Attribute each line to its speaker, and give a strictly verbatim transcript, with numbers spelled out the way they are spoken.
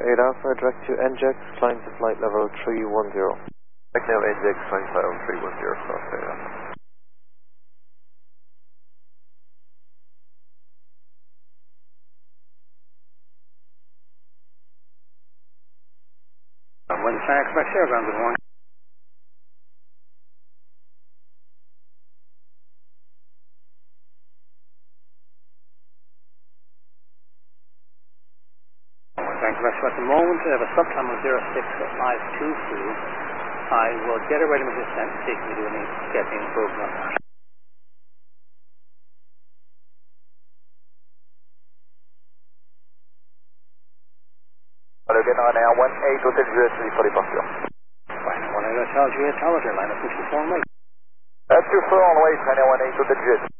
Speaker 1: eight Alpha, direct to N J A X, climb to flight level three one zero.
Speaker 2: Direct now N J A X, climb to flight level three one zero, cross eight Alpha.
Speaker 3: One China Express Airground, good morning. Thank you very much. At the moment, I have a subcom of zero six five two two. I will get a ready with descent and see if we do any getting improvement on that.
Speaker 2: Hello, get on now, one eight Hotel Juliet, ready for departure.
Speaker 3: Fine, one eight Hotel Juliet, Tower, airline, at two four on way.
Speaker 2: Uh, two four on way, China one eight Hotel Juliet.